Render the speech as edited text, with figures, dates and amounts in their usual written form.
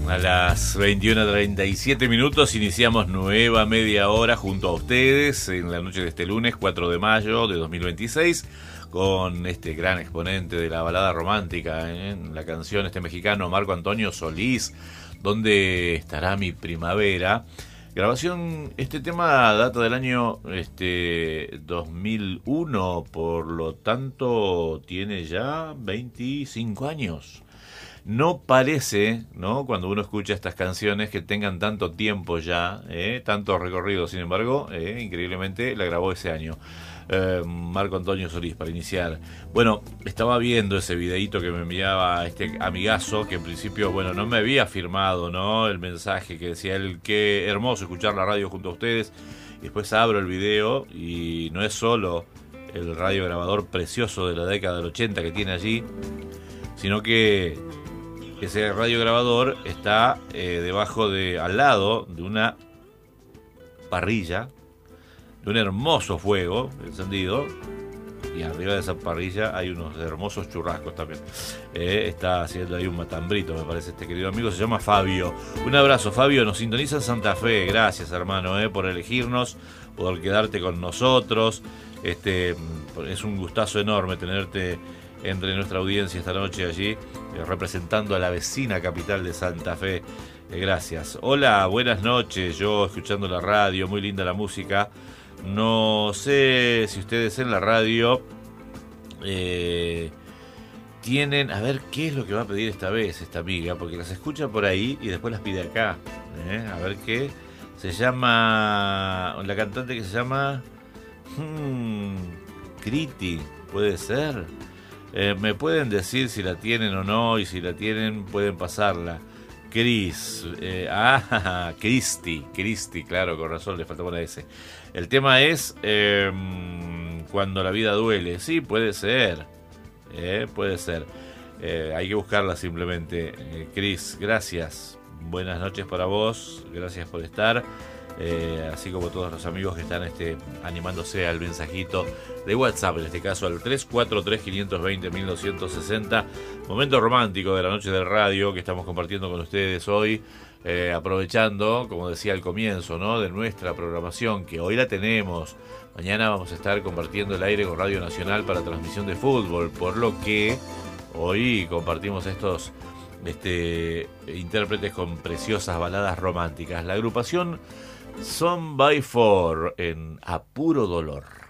A las 21:37 minutos iniciamos nueva media hora junto a ustedes en la noche de este lunes 4 de mayo de 2026 con este gran exponente de la balada romántica, la canción mexicano Marco Antonio Solís, ¿Dónde estará mi primavera? Grabación, este tema data del año 2001, por lo tanto tiene ya 25 años. No parece, ¿no?, cuando uno escucha estas canciones, que tengan tanto tiempo ya, tanto recorrido. Sin embargo, increíblemente la grabó ese año. Marco Antonio Solís, para iniciar. Bueno, estaba viendo ese videíto que me enviaba este amigazo, que en principio, bueno, no me había firmado, ¿no?, el mensaje que decía él: qué hermoso escuchar la radio junto a ustedes. Y después abro el video y no es solo el radiograbador precioso de la década del 80 que tiene allí, sino que ese radiograbador está al lado de una parrilla, de un hermoso fuego encendido, y arriba de esa parrilla hay unos hermosos churrascos también. Está haciendo ahí un matambrito, me parece, este querido amigo, se llama Fabio. Un abrazo, Fabio, nos sintoniza en Santa Fe. Gracias, hermano, por elegirnos, por quedarte con nosotros. Es un gustazo enorme tenerte entre nuestra audiencia esta noche allí, representando a la vecina capital de Santa Fe. Gracias. Hola, buenas noches. Yo escuchando la radio, muy linda la música. No sé si ustedes en la radio tienen, a ver qué es lo que va a pedir esta vez esta amiga, porque las escucha por ahí y después las pide acá. A ver qué. Se llama, la cantante que se llama Criti, ¿puede ser? ¿Me pueden decir si la tienen o no? Y si la tienen, pueden pasarla. Cristi, claro, con razón, le faltaba una S. El tema es Cuando la vida duele. Sí, puede ser. Puede ser. Hay que buscarla simplemente. Cris, gracias. Buenas noches para vos. Gracias por estar. Así como todos los amigos que están animándose al mensajito de WhatsApp, en este caso al 343-520-1260. Momento romántico de la noche de radio que estamos compartiendo con ustedes hoy, aprovechando, como decía al comienzo, ¿no?, de nuestra programación, que hoy la tenemos. Mañana vamos a estar compartiendo el aire con Radio Nacional para transmisión de fútbol, por lo que hoy compartimos estos intérpretes con preciosas baladas románticas. La agrupación Son by Four en A Puro Dolor.